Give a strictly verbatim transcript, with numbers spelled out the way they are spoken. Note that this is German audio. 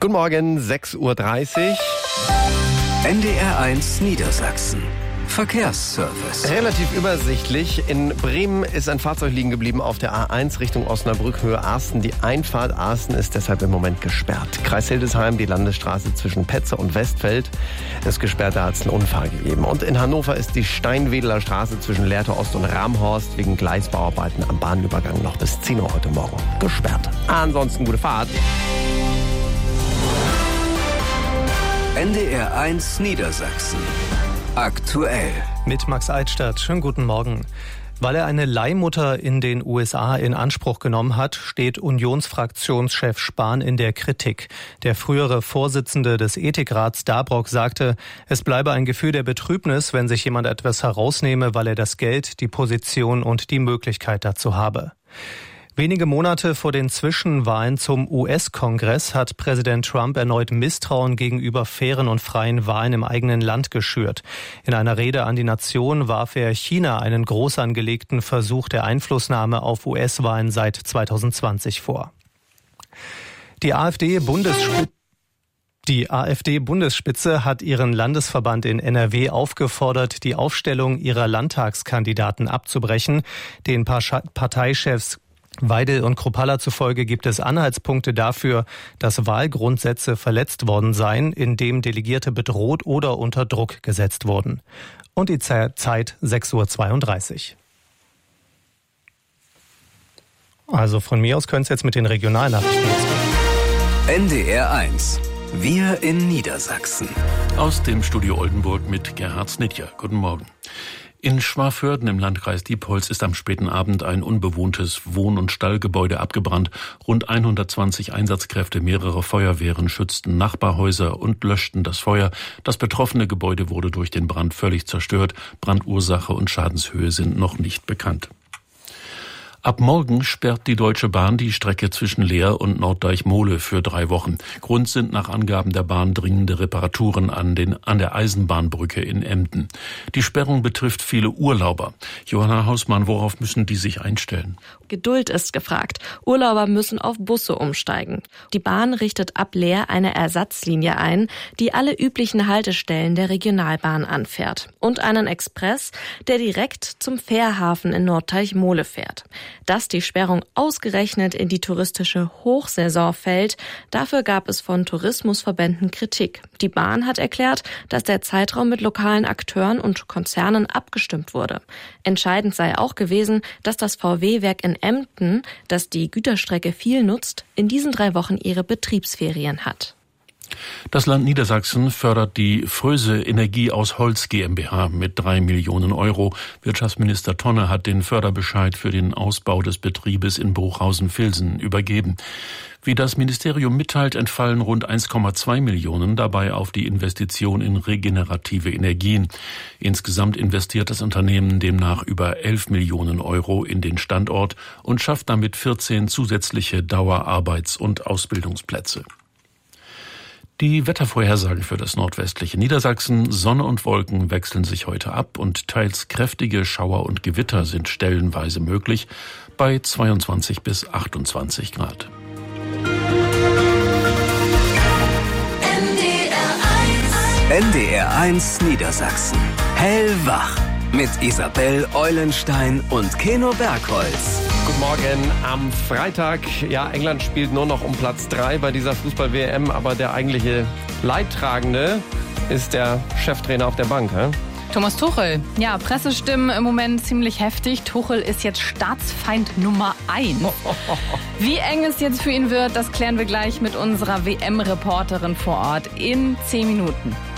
Guten Morgen, sechs Uhr dreißig. N D R eins Niedersachsen. Verkehrsservice. Relativ übersichtlich. In Bremen ist ein Fahrzeug liegen geblieben auf der A eins Richtung Osnabrück, Höhe Arsten. Die Einfahrt Arsten ist deshalb im Moment gesperrt. Kreis Hildesheim, die Landesstraße zwischen Petze und Westfeld ist gesperrt, da hat es einen Unfall gegeben. Und in Hannover ist die Steinwedeler Straße zwischen Lehrte Ost und Ramhorst wegen Gleisbauarbeiten am Bahnübergang noch bis zehn Uhr heute Morgen gesperrt. Ansonsten gute Fahrt. N D R eins Niedersachsen. Aktuell. Mit Max Eitstadt. Schönen guten Morgen. Weil er eine Leihmutter in den U S A in Anspruch genommen hat, steht Unionsfraktionschef Spahn in der Kritik. Der frühere Vorsitzende des Ethikrats Dabrock sagte, es bleibe ein Gefühl der Betrübnis, wenn sich jemand etwas herausnehme, weil er das Geld, die Position und die Möglichkeit dazu habe. Wenige Monate vor den Zwischenwahlen zum U S-Kongress hat Präsident Trump erneut Misstrauen gegenüber fairen und freien Wahlen im eigenen Land geschürt. In einer Rede an die Nation warf er China einen groß angelegten Versuch der Einflussnahme auf U S-Wahlen seit zweitausendzwanzig vor. Die AfD-Bundesspitze Die AfD-Bundesspitze hat ihren Landesverband in N R W aufgefordert, die Aufstellung ihrer Landtagskandidaten abzubrechen. Den Parteichefs Weidel und Kruppalla zufolge gibt es Anhaltspunkte dafür, dass Wahlgrundsätze verletzt worden seien, indem Delegierte bedroht oder unter Druck gesetzt wurden. Und die Zeit sechs Uhr zweiunddreißig. Also von mir aus können es jetzt mit den Regionalnachrichten losgehen. N D R eins. Wir in Niedersachsen. Aus dem Studio Oldenburg mit Gerhard Snitjer. Guten Morgen. In Schwaförden im Landkreis Diepholz ist am späten Abend ein unbewohntes Wohn- und Stallgebäude abgebrannt. Rund hundertzwanzig Einsatzkräfte mehrerer Feuerwehren schützten Nachbarhäuser und löschten das Feuer. Das betroffene Gebäude wurde durch den Brand völlig zerstört. Brandursache und Schadenshöhe sind noch nicht bekannt. Ab morgen sperrt die Deutsche Bahn die Strecke zwischen Leer und Norddeich-Mohle für drei Wochen. Grund sind nach Angaben der Bahn dringende Reparaturen an, den, an der Eisenbahnbrücke in Emden. Die Sperrung betrifft viele Urlauber. Johanna Hausmann, worauf müssen die sich einstellen? Geduld ist gefragt. Urlauber müssen auf Busse umsteigen. Die Bahn richtet ab Leer eine Ersatzlinie ein, die alle üblichen Haltestellen der Regionalbahn anfährt. Und einen Express, der direkt zum Fährhafen in Norddeich-Mohle fährt. Dass die Sperrung ausgerechnet in die touristische Hochsaison fällt, dafür gab es von Tourismusverbänden Kritik. Die Bahn hat erklärt, dass der Zeitraum mit lokalen Akteuren und Konzernen abgestimmt wurde. Entscheidend sei auch gewesen, dass das V W-Werk in Emden, das die Güterstrecke viel nutzt, in diesen drei Wochen ihre Betriebsferien hat. Das Land Niedersachsen fördert die Fröse Energie aus Holz GmbH mit drei Millionen Euro. Wirtschaftsminister Tonne hat den Förderbescheid für den Ausbau des Betriebes in Bruchhausen-Vilsen übergeben. Wie das Ministerium mitteilt, entfallen rund eins Komma zwei Millionen dabei auf die Investition in regenerative Energien. Insgesamt investiert das Unternehmen demnach über elf Millionen Euro in den Standort und schafft damit vierzehn zusätzliche Dauerarbeits- und Ausbildungsplätze. Die Wettervorhersagen für das nordwestliche Niedersachsen: Sonne und Wolken wechseln sich heute ab und teils kräftige Schauer und Gewitter sind stellenweise möglich bei zweiundzwanzig bis achtundzwanzig Grad. N D R eins Niedersachsen. Hellwach. Mit Isabel Eulenstein und Keno Bergholz. Guten Morgen am Freitag. Ja, England spielt nur noch um Platz drei bei dieser Fußball-W M, aber der eigentliche Leidtragende ist der Cheftrainer auf der Bank, hä? Thomas Tuchel. Ja, Pressestimmen im Moment ziemlich heftig. Tuchel ist jetzt Staatsfeind Nummer eins. Wie eng es jetzt für ihn wird, das klären wir gleich mit unserer W M-Reporterin vor Ort in zehn Minuten.